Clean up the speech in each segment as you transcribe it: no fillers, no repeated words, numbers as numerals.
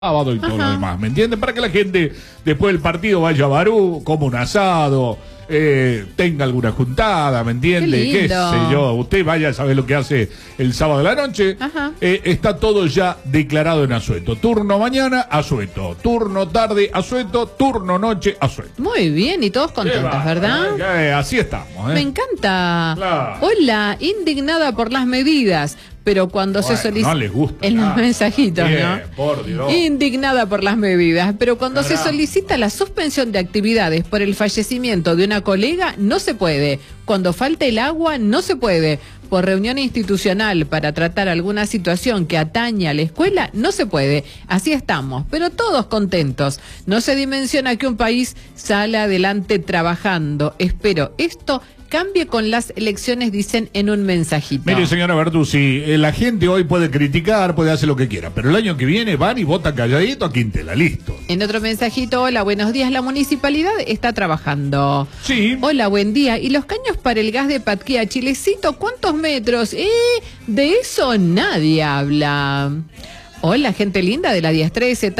sábado y todo lo demás, ¿me entienden? Para que la gente después del partido vaya a Barú, coma un asado, tenga alguna juntada, ¿me entiende? Qué sé yo, usted vaya a saber lo que hace el sábado de la noche. Está todo ya declarado en Asueto. Turno mañana, Asueto. Turno tarde, Asueto. Turno noche, Asueto. Muy bien, y todos contentos, ¿verdad? Así estamos. Me encanta. Claro. Hola, indignada por las medidas. Pero cuando se solicita... No les gusta. En los mensajitos, bien, ¿no? Por Dios. Indignada por las medidas. Pero cuando se solicita la suspensión de actividades por el fallecimiento de una colega, no se puede. Cuando falta el agua, no se puede. Por reunión institucional para tratar alguna situación que atañe a la escuela, no se puede. Así estamos, pero todos contentos. No se dimensiona que un país sale adelante trabajando. Espero esto cambie con las elecciones, dicen en un mensajito. Mire, señora Bertuzzi, la gente hoy puede criticar, puede hacer lo que quiera, pero el año que viene van y votan calladito a Quintela, listo. En otro mensajito, hola, buenos días, la municipalidad está trabajando. Sí. Hola, buen día. ¿Y los caños para el gas de Patquía, Chilecito, cuántos metros? De eso nadie habla. Hola, gente linda de la 1013,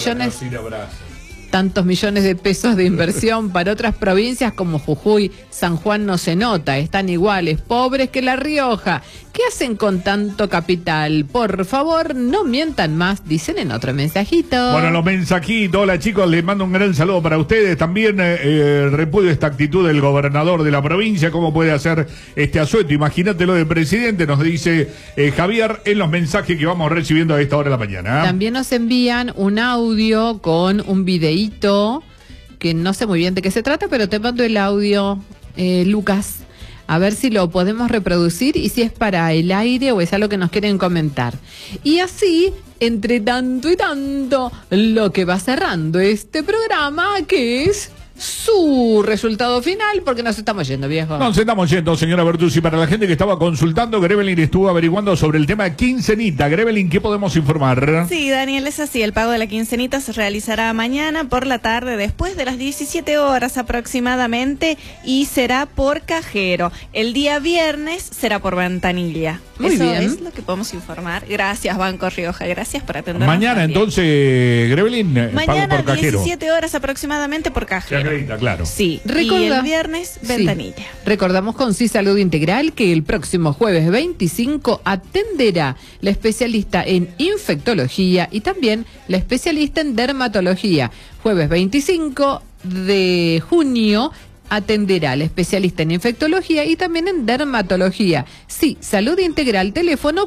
tantos millones de pesos de inversión para otras provincias como Jujuy, San Juan no se nota, están iguales, pobres que La Rioja. ¿Qué hacen con tanto capital? Por favor, no mientan más, dicen en otro mensajito. Bueno, los mensajitos, hola chicos, les mando un gran saludo para ustedes. También repudio esta actitud del gobernador de la provincia, cómo puede hacer este asueto. Imagínatelo de presidente, nos dice Javier en los mensajes que vamos recibiendo a esta hora de la mañana. También nos envían un audio con un videíto, que no sé muy bien de qué se trata, pero te mando el audio, Lucas. A ver si lo podemos reproducir y si es para el aire o es algo que nos quieren comentar. Y así, entre tanto y tanto, lo que va cerrando este programa, que es su resultado final, porque nos estamos yendo, viejo. Nos estamos yendo, señora Bertuzzi. Para la gente que estaba consultando, Grevelin estuvo averiguando sobre el tema quincenita. Grevelin, ¿qué podemos informar? Sí, Daniel, es así. El pago de la quincenita se realizará mañana por la tarde, después de las 17 horas aproximadamente, y será por cajero. El día viernes será por ventanilla. Muy Eso bien. es lo que podemos informar. Gracias, Banco Rioja. Gracias por atendernos. Mañana, también. entonces, Grevelin, pago Mañana, por cajero. 17 horas aproximadamente por cajero. Se acredita, claro. Sí, y el viernes, ventanilla. Sí. Recordamos con Sí Salud Integral que el próximo jueves 25 atenderá la especialista en infectología y también la especialista en dermatología. Jueves 25 de junio atenderá la especialista en infectología y también en dermatología. Sí, Salud Integral, teléfono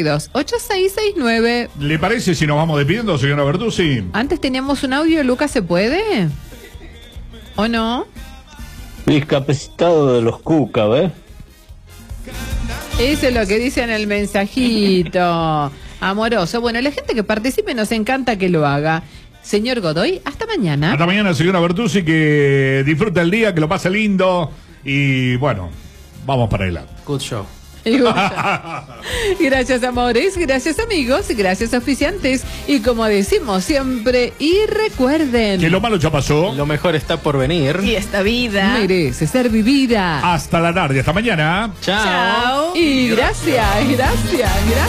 428669. ¿Le parece si nos vamos despidiendo, señora Bertuzzi? Antes teníamos un audio, Lucas, ¿se puede? ¿O no? Discapacitado de los Cuca, ¿ves? Eso es lo que dice en el mensajito. Amoroso. Bueno, la gente que participe nos encanta que lo haga. Señor Godoy, hasta mañana. Hasta mañana, señora Bertuzzi, que disfruta el día, que lo pase lindo. Y bueno, vamos para adelante. Good show. Gracias, amores, gracias, amigos, gracias, oficiantes. Y como decimos siempre, y recuerden Que lo malo ya pasó. Lo mejor está por venir. Y esta vida merece ser vivida. Hasta la tarde, hasta mañana. Chao. Chao. Y gracias.